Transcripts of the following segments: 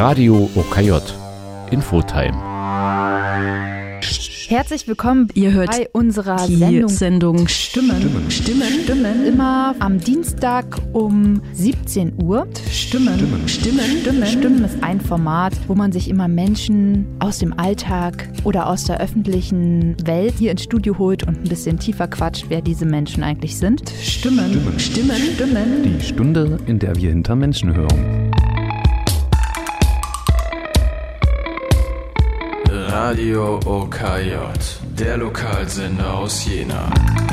Radio OKJ Infotime. Herzlich willkommen, ihr hört bei unserer Sendung Stimmen. Immer am Dienstag um 17 Uhr. Stimmen ist ein Format, wo man sich immer Menschen aus dem Alltag oder aus der öffentlichen Welt hier ins Studio holt und ein bisschen tiefer quatscht, wer diese Menschen eigentlich sind. Stimmen. Die Stunde, in der wir hinter Menschen hören. Radio OKJ, der Lokalsender aus Jena.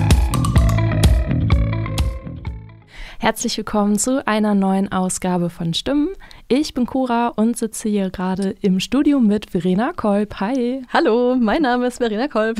Herzlich willkommen zu einer neuen Ausgabe von Stimmen. Ich bin Cora und sitze hier gerade im Studio mit Verena Kolb. Hi. Hallo, mein Name ist Verena Kolb.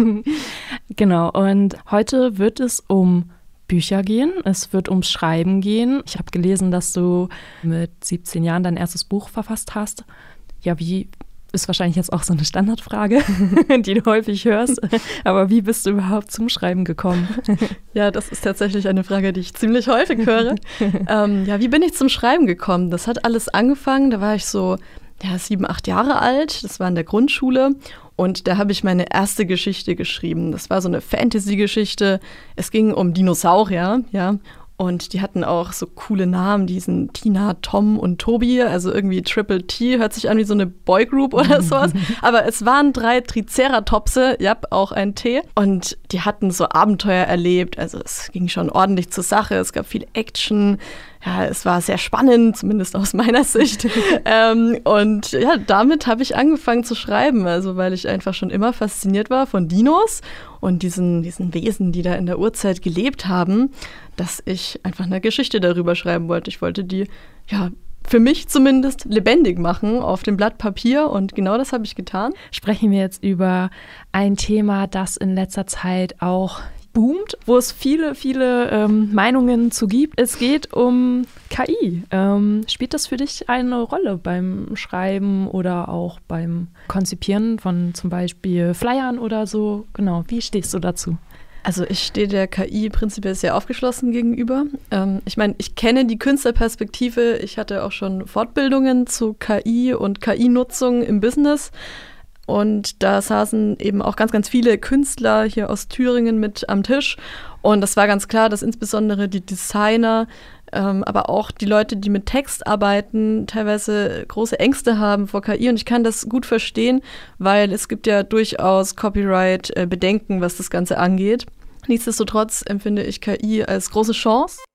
Genau, und heute wird es um Bücher gehen. Es wird ums Schreiben gehen. Ich habe gelesen, dass du mit 17 Jahren dein erstes Buch verfasst hast. Ja, wie ist wahrscheinlich jetzt auch so eine Standardfrage, die du häufig hörst. Aber wie bist du überhaupt zum Schreiben gekommen? Ja, das ist tatsächlich eine Frage, die ich ziemlich häufig höre. Wie bin ich zum Schreiben gekommen? Das hat alles angefangen, da war ich so 7, 8 Jahre alt. Das war in der Grundschule. Und da habe ich meine erste Geschichte geschrieben. Das war so eine Fantasy-Geschichte. Es ging um Dinosaurier, ja. Und die hatten auch so coole Namen, die hießen Tina, Tom und Tobi, also irgendwie Triple T, hört sich an wie so eine Boygroup oder sowas. Aber es waren 3 Triceratopse, auch ein T. Und die hatten so Abenteuer erlebt, also es ging schon ordentlich zur Sache, es gab viel Action. Ja, es war sehr spannend, zumindest aus meiner Sicht. Und damit habe ich angefangen zu schreiben, also weil ich einfach schon immer fasziniert war von Dinos und diesen Wesen, die da in der Urzeit gelebt haben, dass ich einfach eine Geschichte darüber schreiben wollte. Ich wollte die, für mich zumindest lebendig machen auf dem Blatt Papier und genau das habe ich getan. Sprechen wir jetzt über ein Thema, das in letzter Zeit auch boomt, wo es viele Meinungen zu gibt. Es geht um KI. Spielt das für dich eine Rolle beim Schreiben oder auch beim Konzipieren von zum Beispiel Flyern oder so? Genau, wie stehst du dazu? Also ich stehe der KI prinzipiell sehr aufgeschlossen gegenüber. Ich meine, ich kenne die Künstlerperspektive. Ich hatte auch schon Fortbildungen zu KI und KI-Nutzung im Business. Und da saßen eben auch ganz, ganz viele Künstler hier aus Thüringen mit am Tisch. Und das war ganz klar, dass insbesondere die Designer, aber auch die Leute, die mit Text arbeiten, teilweise große Ängste haben vor KI. Und ich kann das gut verstehen, weil es gibt ja durchaus Copyright-Bedenken, was das Ganze angeht. Nichtsdestotrotz empfinde ich KI als große Chance.